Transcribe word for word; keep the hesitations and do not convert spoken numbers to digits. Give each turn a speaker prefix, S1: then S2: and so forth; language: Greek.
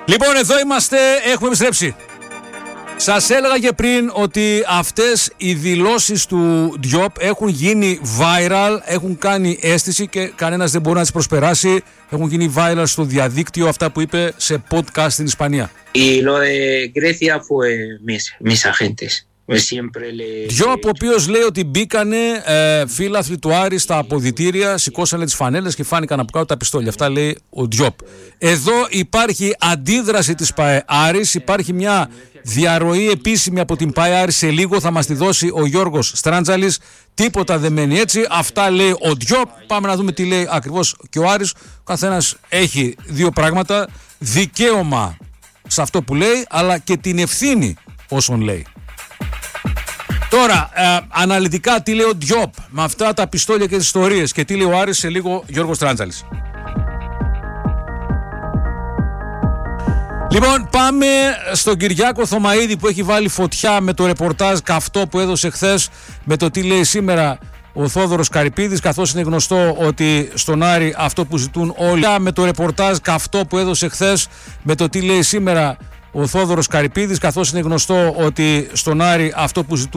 S1: Λοιπόν, εδώ είμαστε, έχουμε επιστρέψει. Σας έλεγα και πριν ότι αυτές οι δηλώσεις του Diop έχουν γίνει viral, έχουν κάνει αίσθηση και κανένας δεν μπορεί να τις προσπεράσει. Έχουν γίνει viral στο διαδίκτυο αυτά που είπε σε podcast στην Ισπανία.
S2: Y lo de Grecia fue mis, mis agentes.
S1: Diop, ο οποίος λέει ότι μπήκανε ε, φίλαθλοι του Άρη στα αποδυτήρια, σηκώσανε τις φανέλες και φάνηκαν από κάτω τα πιστόλια. Αυτά λέει ο Diop. Εδώ υπάρχει αντίδραση της ΠΑΕ Άρης, υπάρχει μια διαρροή επίσημη από την ΠΑΕ Άρης. Σε λίγο θα μας τη δώσει ο Γιώργος Στράντζαλης. Τίποτα δεν μένει έτσι. Αυτά λέει ο Diop. Πάμε να δούμε τι λέει ακριβώς και ο Άρης. Ο καθένας έχει δύο πράγματα. Δικαίωμα σε αυτό που λέει, αλλά και την ευθύνη όσων λέει. Τώρα, ε, αναλυτικά τι λέει ο Diop με αυτά τα πιστόλια και τις ιστορίες και τι λέει ο Άρης, σε λίγο Γιώργος Τράντζαλης. Λοιπόν, πάμε στον Κυριάκο Θωμαΐδη που έχει βάλει φωτιά με το ρεπορτάζ καυτό που έδωσε χθες με το τι λέει σήμερα ο Θόδωρος Καρυπίδης, καθώς είναι γνωστό ότι στον Άρη αυτό που ζητούν όλοι, με το ρεπορτάζ καυτό που έδωσε χθες με το τι λέει σήμερα ο Θόδωρος Καρυπίδης, καθώς είναι γνωστό ότι στον Άρη αυτό που ζητούν